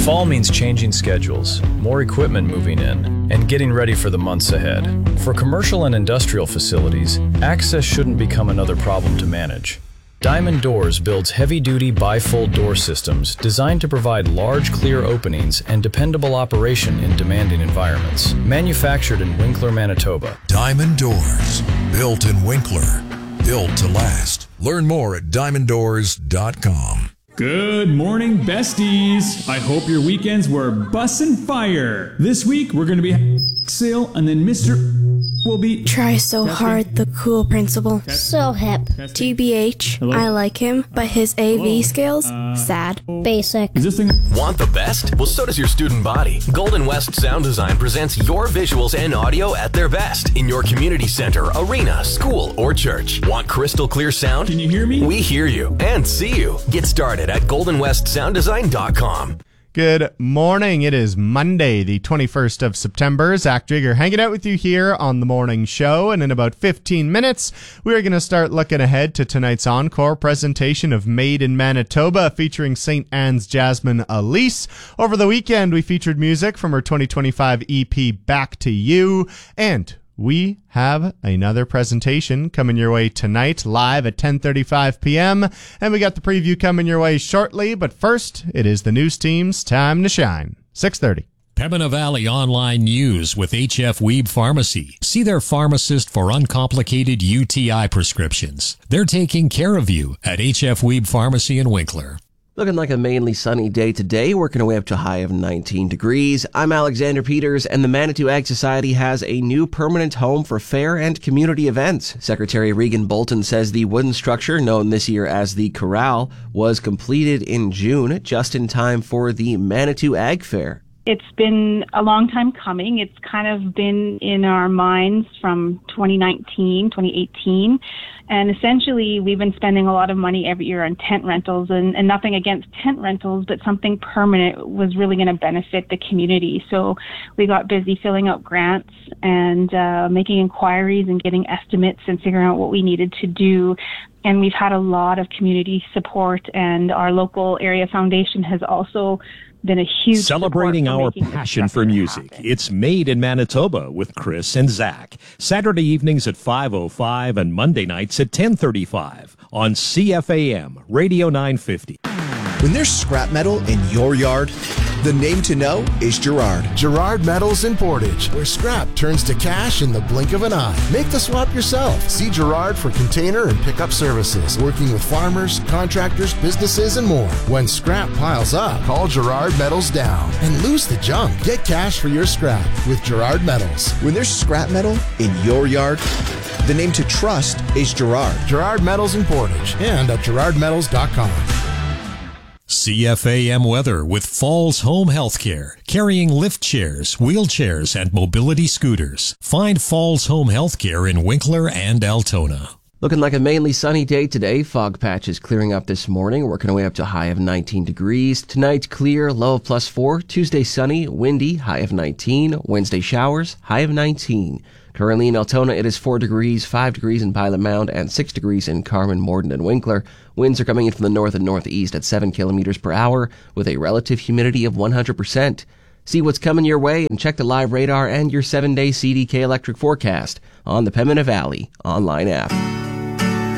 Fall means changing schedules, more equipment moving in, and getting ready for the months ahead. For commercial and industrial facilities, access shouldn't become another problem to manage. Diamond Doors builds heavy-duty bifold door systems designed to provide large, clear openings and dependable operation in demanding environments. Manufactured in Winkler, Manitoba. Diamond Doors, built in Winkler, built to last. Learn more at diamonddoors.com. Good morning, besties. I hope your weekends were bussin' fire. This week, we're going to be sale, and then Mr. will be... Try so hard, the cool principal. So hip. TBH, Hello? I like him, but his AV skills, sad. Basic. Is this thing... Want the best? Well, so does your student body. Golden West Sound Design presents your visuals and audio at their best in your community center, arena, school, or church. Want crystal clear sound? Can you hear me? We hear you and see you. Get started at goldenwestsounddesign.com. Good morning. It is Monday, the 21st of September. Zach Drieger hanging out with you here on the morning show. And in about 15 minutes, we're going to start looking ahead to tonight's encore presentation of Made in Manitoba featuring St. Anne's Jasmine Elise. Over the weekend, we featured music from her 2025 EP Back to You. And we have another presentation coming your way tonight, live at 10:35 p.m. And we got the preview coming your way shortly. But first, it is the news team's time to shine. 6:30. Pembina Valley Online News with HF Weeb Pharmacy. See their pharmacist for uncomplicated UTI prescriptions. They're taking care of you at HF Weeb Pharmacy in Winkler. Looking like a mainly sunny day today, working our way up to a high of 19 degrees. I'm Alexander Peters, and the Manitou Ag Society has a new permanent home for fair and community events. Secretary Regan Bolton says the wooden structure, known this year as the Corral, was completed in June, just in time for the Manitou Ag Fair. It's been a long time coming. It's kind of been in our minds from 2019, 2018. And essentially, we've been spending a lot of money every year on tent rentals, and nothing against tent rentals, but something permanent was really going to benefit the community. So we got busy filling out grants and making inquiries and getting estimates and figuring out what we needed to do. And we've had a lot of community support, and our local area foundation has also been a huge celebrating our passion for music. It's Made in Manitoba with Chris and Zach. Saturday evenings at 5:05 and Monday nights at 10:35 on CFAM Radio 950. When there's scrap metal in your yard, the name to know is Gerard. Gerard Metals in Portage, where scrap turns to cash in the blink of an eye. Make the swap yourself. See Gerard for container and pickup services, working with farmers, contractors, businesses, and more. When scrap piles up, call Gerard Metals down and lose the junk. Get cash for your scrap with Gerard Metals. When there's scrap metal in your yard, the name to trust is Gerard. Gerard Metals in Portage and at gerardmetals.com. CFAM weather with Falls Home Healthcare, carrying lift chairs, wheelchairs, and mobility scooters. Find Falls Home Healthcare in Winkler and Altona. Looking like a mainly sunny day today. Fog patches clearing up this morning, working our way up to a high of 19 degrees. Tonight, clear, low of +4. Tuesday, sunny, windy, high of 19. Wednesday, showers, high of 19. Currently in Altona, it is 4 degrees, 5 degrees in Pilot Mound, and 6 degrees in Carman, Morden, and Winkler. Winds are coming in from the north and northeast at 7 kilometers per hour, with a relative humidity of 100%. See what's coming your way and check the live radar and your 7-day CDK electric forecast on the Pembina Valley online app.